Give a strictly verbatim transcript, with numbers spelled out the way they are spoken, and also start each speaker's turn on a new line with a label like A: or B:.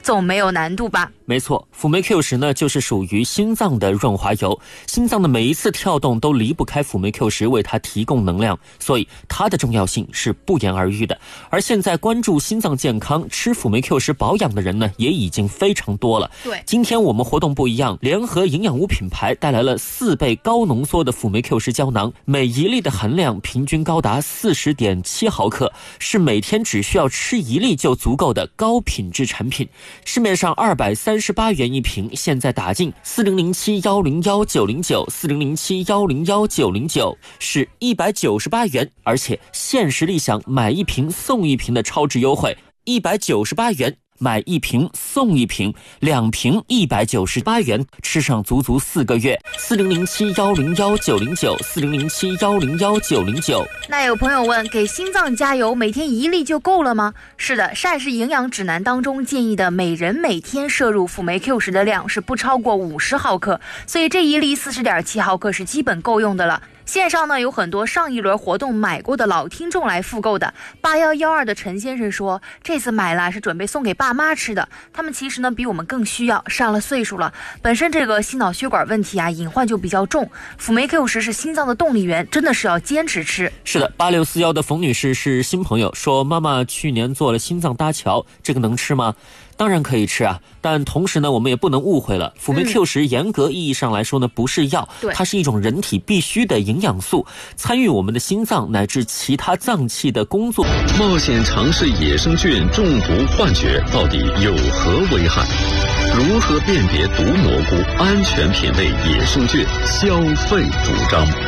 A: 总没有难度吧？
B: 没错，辅酶 Q 十呢，就是属于心脏的润滑油，心脏的每一次跳动都离不开辅酶 Q 十为它提供能量，所以它的重要性是不言而喻的。而现在关注心脏健康、吃辅酶 Q 十保养的人呢，也已经非常多了。
A: 对，
B: 今天我们活动不一样，联合营养屋品牌带来了四倍高浓缩的辅酶 Q 十胶囊，每一粒的含量平均高达 四十点七毫克，是每天只需要吃一粒就足够的高品质产品。市面上二百三十八元一瓶，现在打进四零零七幺零幺九零九 四零零七幺零幺九零九是一百九十八元，而且限时立享买一瓶送一瓶的超值优惠，一百九十八元买一瓶送一瓶，两瓶一百九十八元，吃上足足四个月。四零零七幺零幺九零九 四零零七幺零幺九零九。
A: 那有朋友问，给心脏加油每天一粒就够了吗？是的，膳食营养指南当中建议的每人每天摄入辅酶 Q 十的量是不超过五十毫克，所以这一粒 四十点七毫克是基本够用的了。线上呢有很多上一轮活动买过的老听众来复购的。八一一二的陈先生说，这次买了是准备送给爸妈吃的，他们其实呢比我们更需要，上了岁数了，本身这个心脑血管问题啊隐患就比较重，辅酶 Q 十是心脏的动力源，真的是要坚持吃。
B: 是的，八六四一的冯女士是新朋友，说妈妈去年做了心脏搭桥，这个能吃吗？当然可以吃啊，但同时呢，我们也不能误会了，辅酶 Q 十严格意义上来说呢，不是药，它是一种人体必须的营养素，参与我们的心脏乃至其他脏器的工作。
C: 冒险尝试野生菌中毒幻觉到底有何危害？如何辨别毒蘑菇？安全品类野生菌，消费主张。